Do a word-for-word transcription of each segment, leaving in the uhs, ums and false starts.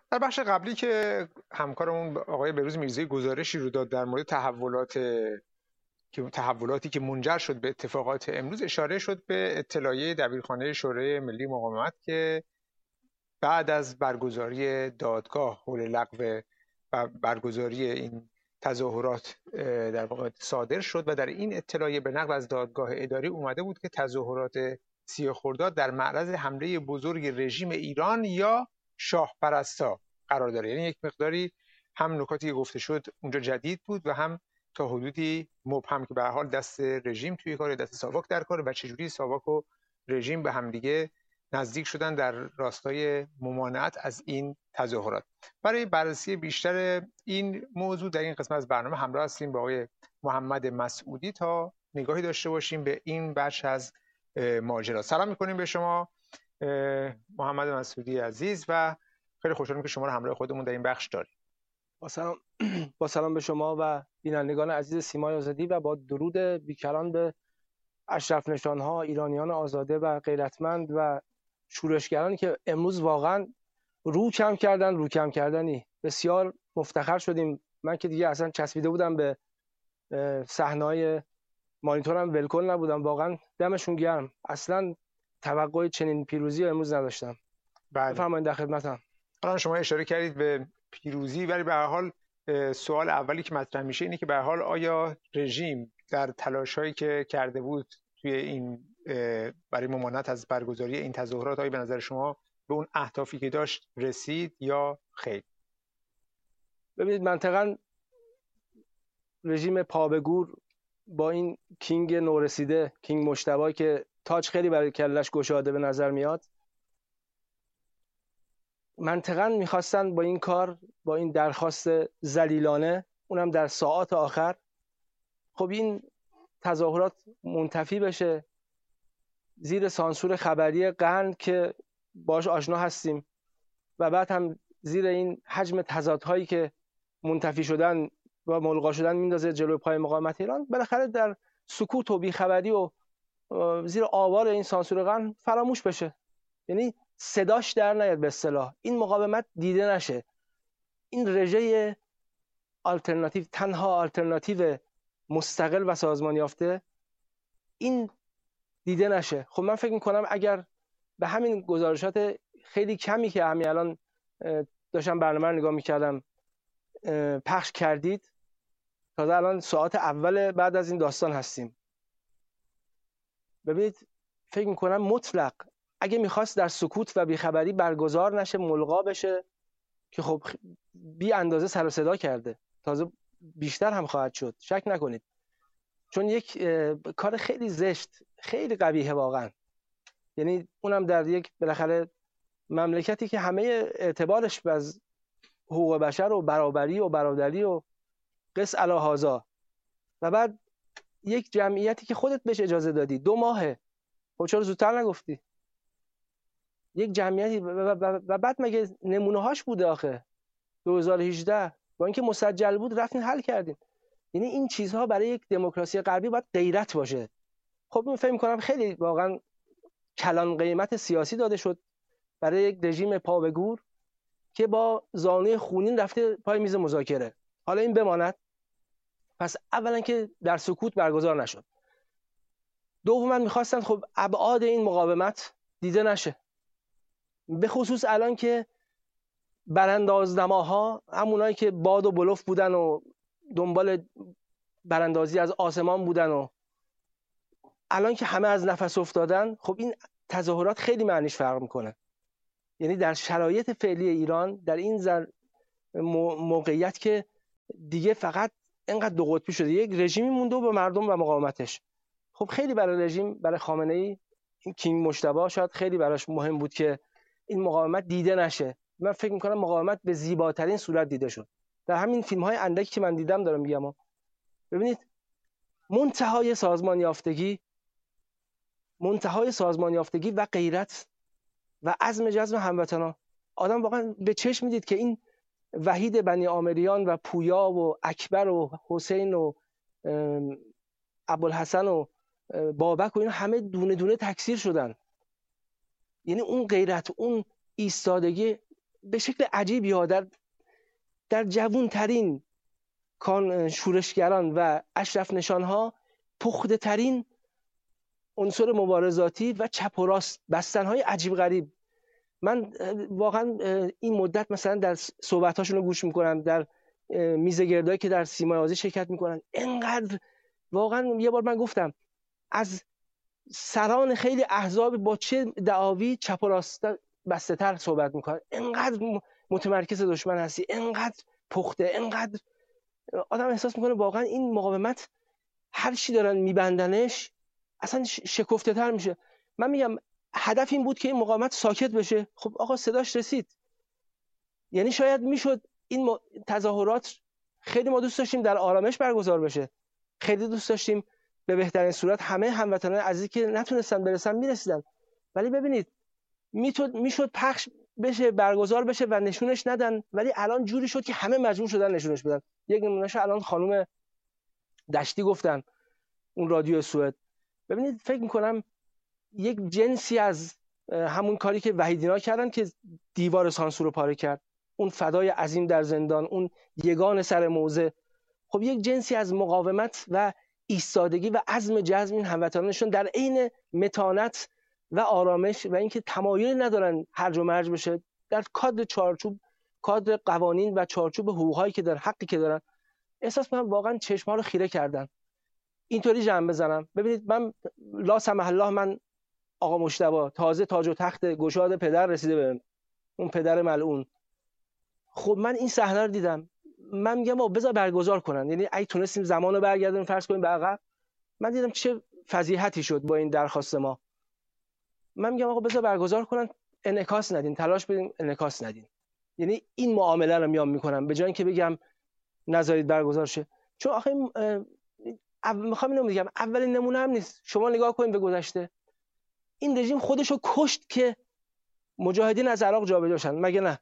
در بخش قبلی که همکارمون آقای بهروز میرزایی گزارشی رو داد در مورد تحولات که تحولاتی که منجر شد به اتفاقات امروز، اشاره شد به اطلاعیه دبیرخانه شورای ملی مقاومت که بعد از برگزاری دادگاه حول لغو و برگزاری این تظاهرات در واقع صادر شد و در این اطلاعیه به نقل از دادگاه اداری اومده بود که تظاهرات سی خرداد در معرض حمله بزرگ رژیم ایران یا شاه پرستا قرار داره. یعنی یک مقداری هم نکاتی که گفته شد اونجا جدید بود و هم تا حدودی مبهم که به هر حال دست رژیم توی کار، دست ساواک در کار و چجوری ساواک و رژیم به همدیگه نزدیک شدن در راستای ممانعت از این تظاهرات. برای بررسی بیشتر این موضوع در این قسمت از برنامه همراه هستیم با آقای محمد مسعودی تا نگاهی داشته باشیم به این بخش از ماجرا. سلام میکنیم به شما محمد مسعودی عزیز و خیلی خوشحالم که شما رو همراه خودمون در این بخش داریم. با سلام با سلام به شما و بینندگان عزیز سیمای آزادی و با درود بیکران به اشرف نشانها، ایرانیان آزاده و غیرتمند و شورشگرانی که امروز واقعا رو کم کردن رو کم کردنی بسیار مفتخر شدیم. من که دیگه اصلا چسبیده بودم به صحنه‌های مانیتورم، ولکن نبودم. واقعا دمشون گرم. اصلا توقع چنین پیروزی امروز نداشتم. بله. بفرمایید در خدمتم. الان شما اشاره کردید به پیروزی، ولی به هر حال سوال اولی که مطرح میشه اینه که به هر حال آیا رژیم در تلاش‌هایی که کرده بود توی این برای ممانعت از برگزاری این تظاهرات، آیا به نظر شما به اون اهدافی که داشت رسید یا خیر؟ ببینید، منطقاً رژیم پابگور با این کینگ نورسیده، کینگ مجتبی که تاج خیلی برای کلش گشاده به نظر میاد، منطقاً میخواستن با این کار، با این درخواست ذلیلانه، اونم در ساعات آخر، خب این تظاهرات منتفی بشه زیر سانسور خبری قرن که باش آشنا هستیم و بعد هم زیر این حجم تضادهایی که منتفی شدن و ملغا شدن میندازه جلوی پای مقاومت ایران. بالاخره در سکوت و بیخبری و زیر آوار این سانسور قرن فراموش بشه، یعنی صداش در نیاد، به اصطلاح این مقاومت دیده نشه، این رژه آلترناتیو، تنها آلترناتیو مستقل و سازمان یافته، این دیده نشه. خب من فکر میکنم اگر به همین گزارشات خیلی کمی که همین الان داشتم برنامه رو نگاه میکردم پخش کردید، تازه الان ساعت اول بعد از این داستان هستیم، ببینید فکر میکنم مطلق اگه میخواست در سکوت و بیخبری برگزار نشه، ملغا بشه، که خب بی اندازه سر و صدا کرده، تازه بیشتر هم خواهد شد، شک نکنید، چون یک کار خیلی زشت، خیلی قبیحه واقعا. یعنی اونم در یک بالاخره مملکتی که همه اعتبارش از حقوق بشر و برابری و برادری و قس علی هذا، و بعد یک جمعیتی که خودت بهش اجازه دادی دو ماهه، خب چرا زودتر نگفتی؟ یک جمعیتی و بعد مگه نمونه هاش بوده آخه دو هزار و هجده با اینکه مسجل بود رفتین حل کردین. یعنی این چیزها برای یک دموکراسی غربی باید غیرت باشه. خب من فکر می‌کنم خیلی واقعا کلان قیمت سیاسی داده شد برای یک رژیم پابگور که با زانوی خونین رفته پای میز مذاکره. حالا این بماند. پس اولا که در سکوت برگزار نشد، دوما می‌خواستن خب ابعاد این مقاومت دیده نشه، به خصوص الان که براندازنماها، همونایی که باد و بلوف بودن و دنبال براندازی از آسمان بودن و الان که همه از نفس افتادن، خب این تظاهرات خیلی معنیش فرق میکنه. یعنی در شرایط فعلی ایران، در این زر موقعیت که دیگه فقط اینقدر دو قطبی شده، یک رژیمی مونده و به مردم و مقاومتش. خب خیلی برای رژیم، برای خامنه‌ای، این کینگ مجتبی شاید خیلی براش مهم بود که این مقاومت دیده نشه. من فکر میکنم مقاومت به زیباترین صورت دیده شد در همین فیلم های اندکی که من دیدم. دارم میگم ببینید، منتهای سازمان یافتگی، منتهای سازمان یافتگی و غیرت و عزم جزم هموطنان. آدم واقعا به چشم میدید که این وحید بنی عامریان و پویا و اکبر و حسین و ابوالحسن و بابک و اینا همه دونه دونه تکثیر شدن. یعنی اون غیرت، اون ایستادگی به شکل عجیبی ها در در جوانترین کان شورشگران و اشرف نشان ها پخته ترین عنصر مبارزاتی و چپ و راست بستن های عجیب غریب. من واقعا این مدت مثلا در صحبت هاشون رو گوش میکنم، در میزه گردایی که در سیمای آزادی شرکت میکنن، انقدر واقعا یه بار من گفتم از سران خیلی احزاب با چه دعاوی چپ و راست بسته تر صحبت میکنن، انقدر متمرکز دشمن هستی، انقدر پخته، انقدر آدم احساس میکنه واقعا این مقاومت هر چی دارن میبندنش اصلا شکفته تر میشه. من میگم هدف این بود که این مقاومت ساکت بشه. خب آقا صداش رسید. یعنی شاید میشد این تظاهرات، خیلی ما دوست داشتیم در آرامش برگزار بشه، خیلی دوست داشتیم به بهترین صورت همه هموطنان عزیزی که نتونستن برسن میرسیدن، ولی ببینید میتود میشد پخش بشه، برگزار بشه و نشونش ندن، ولی الان جوری شد که همه مجبور شدن نشونش بدن. یک نمونهش الان خانم دشتی گفتن، اون رادیو سوئد. ببینید فکر میکنم یک جنسی از همون کاری که وحیدینا کردن که دیوار سانسور رو پاره کرد، اون فدای عظیم در زندان، اون یگان سر موزه، خب یک جنسی از مقاومت و ایستادگی و عزم جزم این هموطنانشون در عین متانت و آرامش و اینکه تمایلی ندارن هرج و مرج بشه در کادر چارچوب، کادر قوانین و چارچوب حقوقایی که دارن، حقی که دارن، احساس می‌کنم واقعا چشم‌ها رو خیره کردن. اینطوری جمع بزنم، ببینید من لا سمح الله، من آقا مجتبی تازه تاج و تخت گشاد پدر رسیده بهم، اون پدر ملعون، خب من این صحنه رو دیدم، من میگم با بذار برگزار کنن. یعنی اگه تونستیم زمانو برگردونیم فرض کنیم به عقب، من دیدم چه فضیحتی شد با این درخواست ما. من میگم آقا بذار برگزار کنن، انعکاس ندین، تلاش بدین انعکاس ندین. یعنی این معامله رو میام میکنم به جای اینکه بگم نذارید برگزار شه. چون آخه میخوام اینو بگم، اولین نمونه هم نیست. شما نگاه کنید به گذشته، این رژیم خودشو کشت که مجاهدین از عراق جابجا شدن، مگه نه؟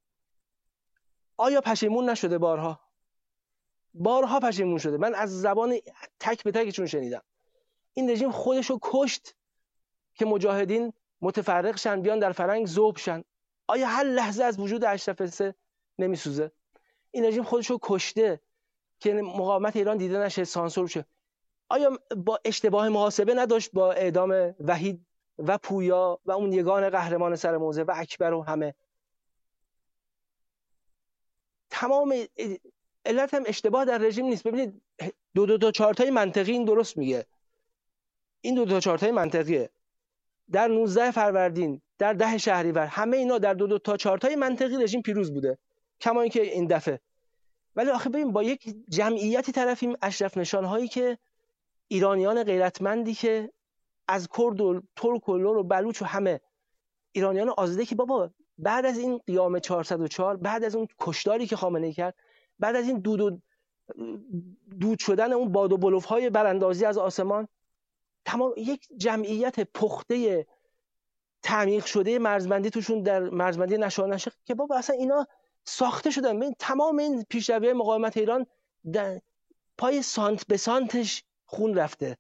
آیا پشیمون نشده؟ بارها بارها پشیمون شده. من از زبان تک به تکشون شنیدم. این رژیم خودشو کشت که مجاهدین متفرق شن، بیان در فرنگ ذوب شن. آیا هر لحظه از وجود اشرف سه نمیسوزه؟ این رژیم خودشو کشته که مقاومت ایران دیده نشه، سانسور شه. آیا با اشتباه محاسبه نداشت با اعدام وحید و پویا و اون یگان قهرمان سر موزه و اکبر و همه؟ تمام علت هم اشتباه در رژیم نیست. ببینید دو دو تا چارتای منطقی این درست میگه، این دو تا چارتای منطقیه. در نوزده فروردین، در ده شهریور، همه اینا در دو دو تا چارتای منطقی رژیم پیروز بوده، کما اینکه این دفعه. ولی آخه ببین با یک جمعیتی طرفیم، اشرف نشان هایی که ایرانیان غیرتمندی که از کرد و ترک و لور و بلوچ و همه ایرانیان آزاده، که بابا بعد از این قیام چهارصد و چهار، بعد از اون کشتاری که خامنه‌ای کرد، بعد از این دود و دود شدن اون باد و بلوف های براندازی از آسمان، تمام یک جمعیت پخته تعمیق شده مرزبندی توشون در مرزبندی نشانشه که بابا اصلا اینا ساخته شدن. ببین تمام این پیشروی مقاومت ایران در پای سانت به سانتش خون رفته.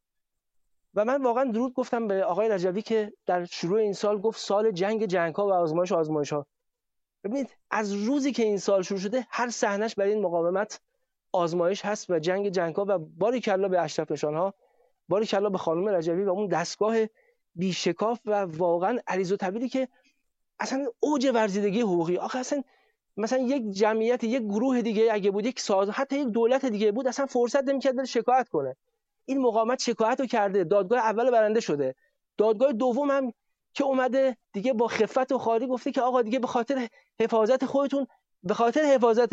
و من واقعا درود گفتم به آقای رجوی که در شروع این سال گفت سال جنگ جنگ‌ها و آزمایش آزمایش‌ها. ببینید از روزی که این سال شروع شده هر صحنه‌اش برای این مقاومت آزمایش هست و جنگ جنگ‌ها. و باریکلا به اشرف نشان‌ها، باریکلا به خانم رجوی و اون دستگاه بیشکاف و واقعا عریض و طویلی که اصلا اوج ورزیدگی حقوقی. آخه اصلا مثلا یک جمعیت، یک گروه دیگه اگه بود، یک ساز، حتی یک دولت دیگه بود، اصلا فرصت نمی‌کرد بره شکایت کنه. این مقاومت شکایت رو کرده، دادگاه اول برنده شده، دادگاه دوم هم که اومده دیگه با خفت و خاری گفته که آقا دیگه به خاطر حفاظت خودتون، به خاطر حفاظت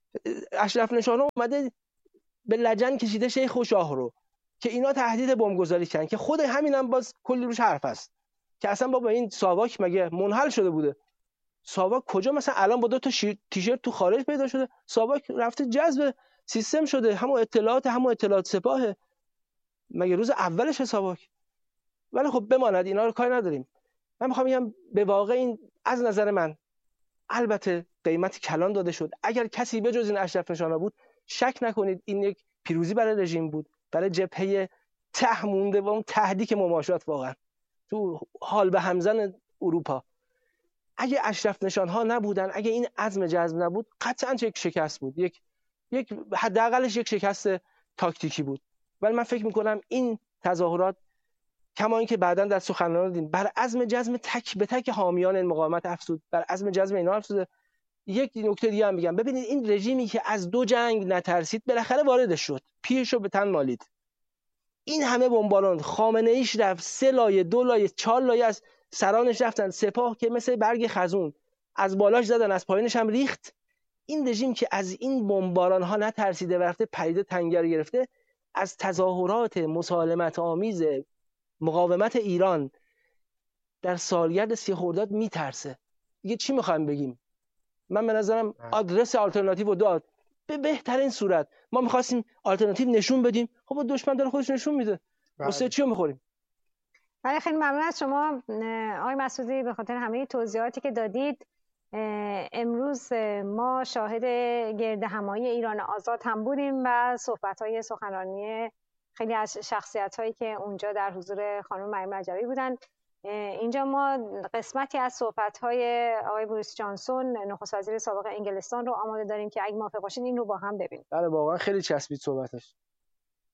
اشرف نشان‌ها اومده به لجن کشیده شیخ و شاه رو که اینا تهدید بمبگذاری کردن، که خود همینم هم باز کلی روش حرف است که اصلا بابا این ساواک مگه منحل شده بوده؟ ساواک کجا مثلا الان با دو تا تیشرت تو خارج پیدا شده؟ ساواک رفته جذب سیستم شده، همون اطلاعات همون اطلاعات سپاه، مگه روز اولش ساواک؟ ولی خب بماند، اینا رو کار نداریم. من میخوام بگم به واقع این از نظر من البته قیمت کلان داده شد. اگر کسی بجز این اشرف نشان‌ها بود، شک نکنید این یک پیروزی برای رژیم بود، برای جبهه ته مونده و اون تهدیک مماشات واقعا تو حال به همزن اروپا. اگه اشرف نشان ها نبودن، اگه این عزم جزم نبود، قطعا یک شکست بود، یک یک حداقلش یک شکست تاکتیکی بود. ولی من فکر میکنم این تظاهرات کما اینکه بعداً در سخنرانی دیدیم بر عزم جزم تک به تک حامیان این مقاومت افزود، بر عزم جزم اینا افزوده. یک نکته دیگه هم بگم، ببینید این رژیمی که از دو جنگ نترسید بالاخره واردش شد، پیشو به تن مالید. این همه بمباران، خامنه ایش رفت، سه لایه دو لایه چهار لایه از سرانش رفتن، سپاه که مثل برگ خزون از بالاش زدن، از پایینش هم ریخت. این رژیم که از این بمباران ها نترسیده و رفته پریده تنگر گرفته، از تظاهرات مسالمت آمیز مقاومت ایران در سالگرد سی خرداد میترسه. دیگه چی میخوایم بگیم؟ من به نظرم آدرس آلترناتیو رو داد به بهترین صورت. ما میخواستیم آلترناتیو نشون بدیم، خب دشمن داره خودش نشون میده، واسه چی رو میخوریم؟ ولی خیلی ممنون از شما آقای مسعودی به خاطر همه توضیحاتی که دادید. امروز ما شاهد گرد همایی ایران آزاد هم بودیم و صحبت‌های سخنرانی خیلی از شخصیت‌هایی که اونجا در حضور خانم مریم رجبی بودن. اینجا ما قسمتی از صحبت‌های آقای بوریس جانسون نخست وزیر سابق انگلستان رو آماده داریم که اگه موافق باشین این رو با هم ببینیم. بله واقعا خیلی چسبید صحبتش.